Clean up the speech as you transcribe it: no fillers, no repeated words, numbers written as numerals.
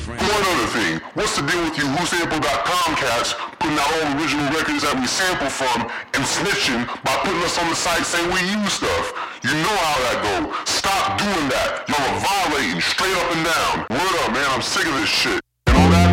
One other thing, what's the deal with you WhoSample.com cats putting out all the original records that we sample from and snitching by putting us on the site saying we use stuff? You know how that go. Stop doing that. Y'all are violating straight up and down. Word up, man. I'm sick of this shit.